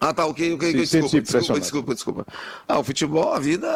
Ah, tá, ok, Se sente pressionado. desculpa. O futebol, a vida,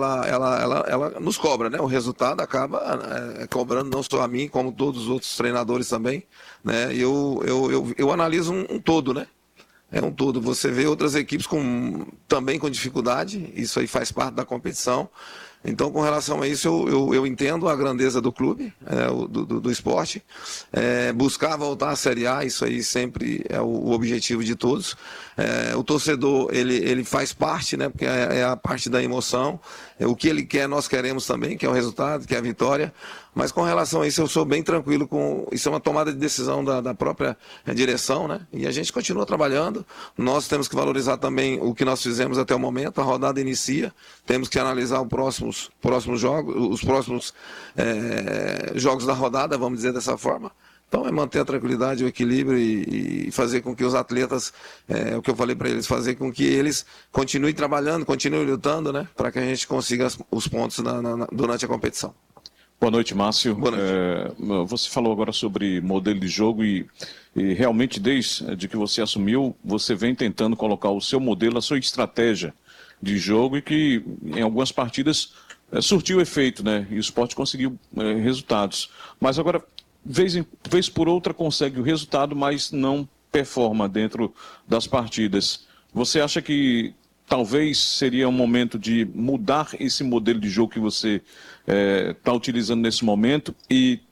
ela nos cobra, né? O resultado acaba cobrando não só a mim, como todos os outros treinadores também, né? E eu analiso um todo, né? É um todo. Você vê outras equipes também com dificuldade, isso aí faz parte da competição. Então, com relação a isso, eu entendo a grandeza do clube, do esporte. Buscar voltar à Série A, isso aí sempre é o objetivo de todos. O torcedor, ele faz parte, né? Porque é a parte da emoção. O que ele quer, nós queremos também, que é o resultado, que é a vitória. Mas com relação a isso, eu sou bem tranquilo com. Isso é uma tomada de decisão da própria direção, né? E a gente continua trabalhando. Nós temos que valorizar também o que nós fizemos até o momento. A rodada inicia, temos que analisar os próximos jogos, os próximos jogos da rodada, vamos dizer dessa forma. Então é manter a tranquilidade, o equilíbrio e fazer com que os atletas, o que eu falei para eles, fazer com que eles continuem trabalhando, continuem lutando, né? Para que a gente consiga os pontos durante a competição. Boa noite, Márcio. Boa noite. Você falou agora sobre modelo de jogo e realmente desde que você assumiu, você vem tentando colocar o seu modelo, a sua estratégia de jogo e que em algumas partidas surtiu efeito, né? E o Sport conseguiu resultados. Mas agora, vez por outra, consegue o resultado, mas não performa dentro das partidas. Você acha que talvez seria um momento de mudar esse modelo de jogo que você está utilizando nesse momento e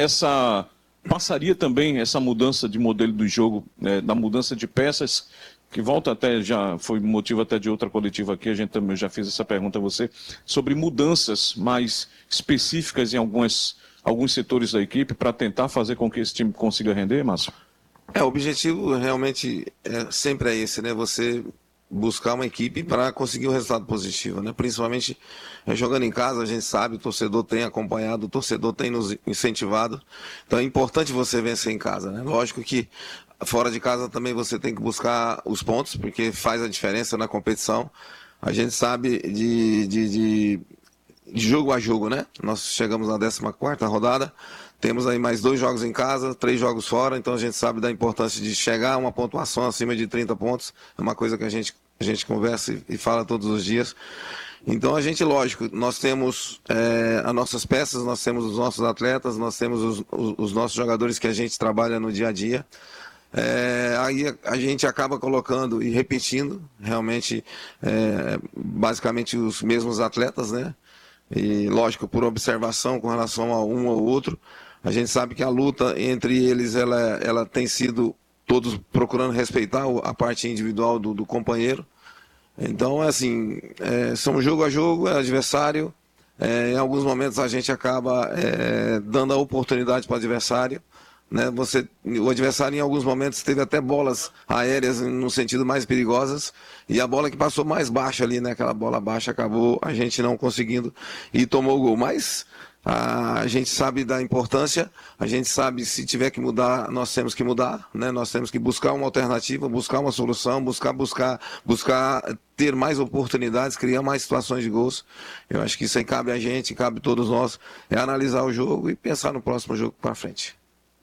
passaria também essa mudança de modelo do jogo, da mudança de peças, que volta até, já foi motivo até de outra coletiva aqui, a gente também já fez essa pergunta a você, sobre mudanças mais específicas em alguns setores da equipe para tentar fazer com que esse time consiga render, Márcio? O objetivo realmente sempre é esse, né? Você buscar uma equipe para conseguir um resultado positivo, né? Principalmente jogando em casa, a gente sabe, o torcedor tem acompanhado, o torcedor tem nos incentivado. Então é importante você vencer em casa, né? Lógico que fora de casa também você tem que buscar os pontos, porque faz a diferença na competição. A gente sabe de jogo a jogo, né? Nós chegamos na 14ª rodada, temos aí mais 2 jogos em casa, 3 jogos fora, então a gente sabe da importância de chegar a uma pontuação acima de 30 pontos, é uma coisa que a gente conversa e fala todos os dias. Então a gente, lógico, nós temos as nossas peças, nós temos os nossos atletas, nós temos os nossos jogadores que a gente trabalha no dia a dia. Aí a gente acaba colocando e repetindo realmente basicamente os mesmos atletas, né? E lógico, por observação com relação a um ou outro, a gente sabe que a luta entre eles ela tem sido todos procurando respeitar a parte individual do companheiro. Então assim, são jogo a jogo, é adversário. Em alguns momentos a gente acaba dando a oportunidade para o adversário, né? O adversário em alguns momentos teve até bolas aéreas no sentido mais perigosas e a bola que passou mais baixa ali, né? Aquela bola baixa, acabou a gente não conseguindo e tomou o gol. Mas a gente sabe da importância, a gente sabe se tiver que mudar, nós temos que mudar, né? Nós temos que buscar uma alternativa, buscar uma solução, buscar ter mais oportunidades, criar mais situações de gols. Eu acho que isso aí cabe a gente, cabe a todos nós, analisar o jogo e pensar no próximo jogo para frente.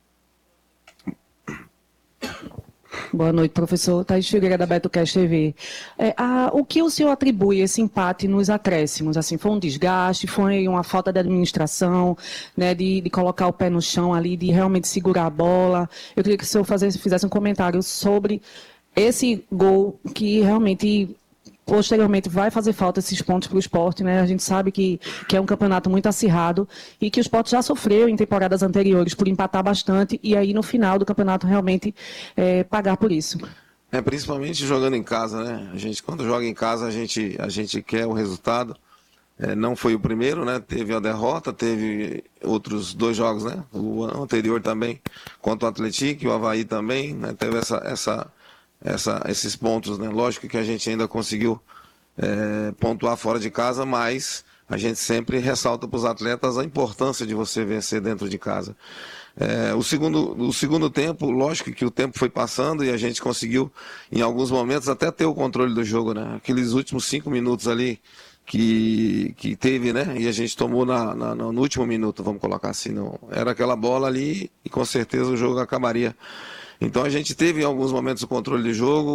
Boa noite, professor. Thaís Figueira, da BetoCast TV. O que o senhor atribui esse empate nos acréscimos? Assim, foi um desgaste, foi uma falta de administração, né, de colocar o pé no chão ali, de realmente segurar a bola? Eu queria que o senhor fizesse um comentário sobre esse gol que realmente posteriormente vai fazer falta esses pontos para o Sport, né? A gente sabe que é um campeonato muito acirrado e que o Sport já sofreu em temporadas anteriores por empatar bastante e aí no final do campeonato realmente pagar por isso. Principalmente jogando em casa, né? A gente, quando joga em casa, a gente quer o resultado. Não foi o primeiro, né? Teve a derrota, teve outros 2 jogos, né? O anterior também contra o Atlético, o Avaí também, né? Teve esses pontos, né? Lógico que a gente ainda conseguiu pontuar fora de casa, mas a gente sempre ressalta para os atletas a importância de você vencer dentro de casa. O segundo tempo, lógico que o tempo foi passando e a gente conseguiu, em alguns momentos, até ter o controle do jogo, né? Aqueles últimos 5 minutos ali que teve, né? E a gente tomou no último minuto, vamos colocar assim, não, era aquela bola ali e com certeza o jogo acabaria. Então a gente teve em alguns momentos o controle do jogo.